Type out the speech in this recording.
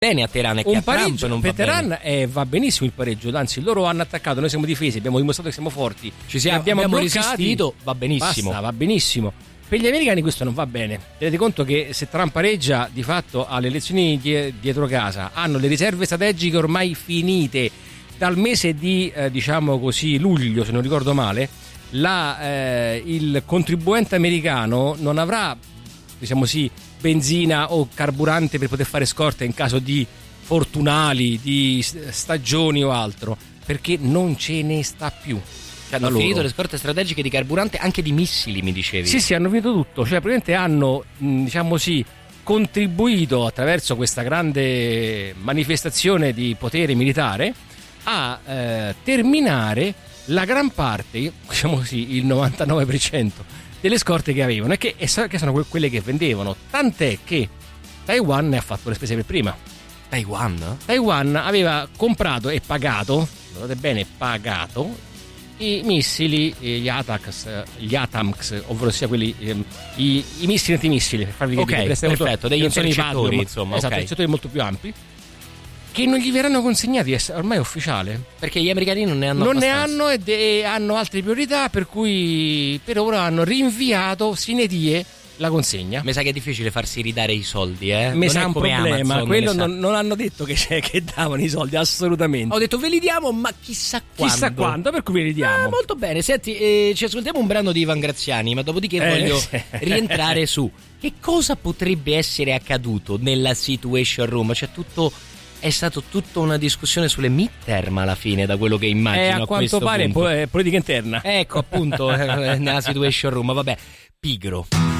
bene a Teheran e che a Trump non va per bene. Teheran va benissimo il pareggio, anzi loro hanno attaccato, noi siamo difesi, abbiamo dimostrato che siamo forti, abbiamo resistito, va benissimo. Basta, va benissimo. Per gli americani questo non va bene. Tenete conto che se Trump pareggia, di fatto alle elezioni dietro casa hanno le riserve strategiche ormai finite. Dal mese di diciamo così luglio, se non ricordo male, il contribuente americano non avrà, diciamo sì, benzina o carburante per poter fare scorta in caso di fortunali, di stagioni o altro, perché non ce ne sta più. Hanno finito le scorte strategiche di carburante, anche di missili, mi dicevi. Sì, hanno finito tutto, cioè praticamente hanno, diciamo sì, contribuito attraverso questa grande manifestazione di potere militare a terminare la gran parte, diciamo così, il 99% delle scorte che avevano e che sono quelle che vendevano, tant'è che Taiwan ne ha fatto le spese per prima. Taiwan aveva comprato e pagato, guardate bene, pagato i missili, gli ATACMS, ovvero sia quelli i missili antimissili, per farvi capire. Perfetto, degli intercettori, insomma. Esatto, intercettori molto più ampi, che non gli verranno consegnati, è ormai ufficiale, perché gli americani non ne hanno e hanno altre priorità, per cui per ora hanno rinviato sine die la consegna. Mi sa che è difficile farsi ridare i soldi, Mi sa un problema, Amazon, quello non hanno detto che davano i soldi, assolutamente. Ho detto ve li diamo, ma chissà quando, per cui ve li diamo. Molto bene, senti, ci ascoltiamo un brano di Ivan Graziani, ma dopodiché voglio rientrare su che cosa potrebbe essere accaduto nella Situation Room. È stato tutta una discussione sulle midterm alla fine, da quello che immagino. A quanto pare politica interna. Ecco, appunto, nella Situation Room, vabbè, pigro.